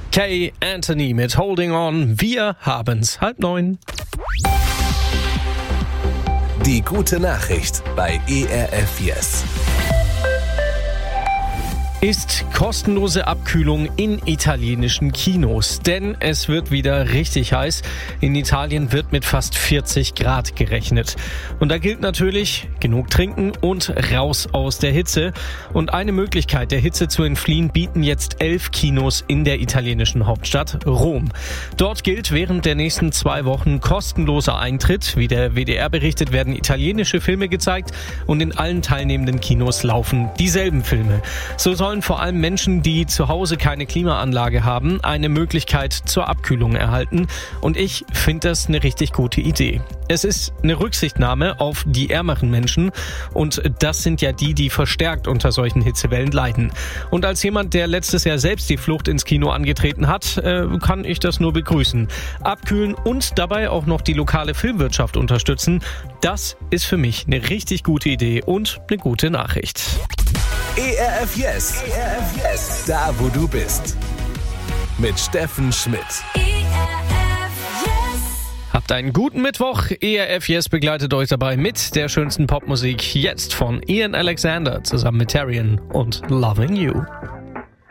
Kay Anthony mit Holding On. Wir haben's 8:30. Die gute Nachricht bei ERF Yes. Ist kostenlose Abkühlung in italienischen Kinos, denn es wird wieder richtig heiß. In Italien wird mit fast 40 Grad gerechnet. Und da gilt natürlich, genug trinken und raus aus der Hitze. Und eine Möglichkeit, der Hitze zu entfliehen, bieten jetzt 11 Kinos in der italienischen Hauptstadt Rom. Dort gilt während der nächsten 2 Wochen kostenloser Eintritt. Wie der WDR berichtet, werden italienische Filme gezeigt und in allen teilnehmenden Kinos laufen dieselben Filme. So sollen vor allem Menschen, die zu Hause keine Klimaanlage haben, eine Möglichkeit zur Abkühlung erhalten. Und ich finde das eine richtig gute Idee. Es ist eine Rücksichtnahme auf die ärmeren Menschen und das sind ja die verstärkt unter solchen Hitzewellen leiden. Und als jemand, der letztes Jahr selbst die Flucht ins Kino angetreten hat, kann ich das nur begrüßen. Abkühlen und dabei auch noch die lokale Filmwirtschaft unterstützen, das ist für mich eine richtig gute Idee und eine gute Nachricht. ERF Yes. ERF Yes. Da, wo du bist. Mit Steffen Schmidt. Habt einen guten Mittwoch. ERF Yes begleitet euch dabei mit der schönsten Popmusik jetzt von Ian Alexander zusammen mit Tarian und Loving You.